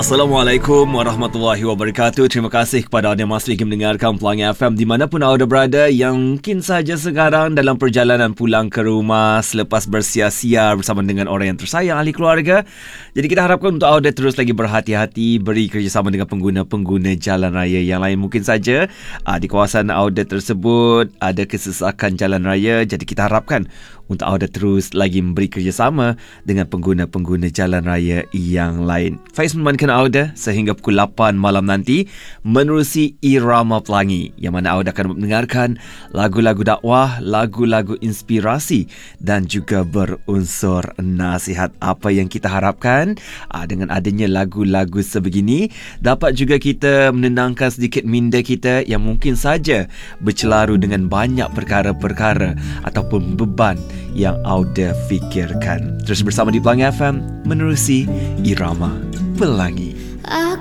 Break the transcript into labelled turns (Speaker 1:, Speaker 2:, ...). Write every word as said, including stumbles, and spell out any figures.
Speaker 1: Assalamualaikum warahmatullahi wabarakatuh. Terima kasih kepada anda masih lagi mendengarkan Pelangi F M dimanapun anda berada, yang mungkin saja sekarang dalam perjalanan pulang ke rumah selepas bersia-sia bersama dengan orang yang tersayang, ahli keluarga. Jadi kita harapkan untuk anda terus lagi berhati-hati, beri kerjasama dengan pengguna-pengguna jalan raya yang lain. Mungkin saja aa, di kawasan anda tersebut ada kesesakan jalan raya. Jadi kita harapkan untuk anda terus lagi memberi kerjasama dengan pengguna-pengguna jalan raya yang lain. Faiz menemankan anda sehingga pukul lapan malam nanti menerusi Irama Pelangi, yang mana anda akan mendengarkan lagu-lagu dakwah, lagu-lagu inspirasi dan juga berunsur nasihat. Apa yang kita harapkan aa, dengan adanya lagu-lagu sebegini, dapat juga kita menenangkan sedikit minda kita yang mungkin saja bercelaru dengan banyak perkara-perkara ataupun beban yang anda fikirkan. Terus bersama di Pelangi F M menerusi Irama Pelangi.
Speaker 2: Aku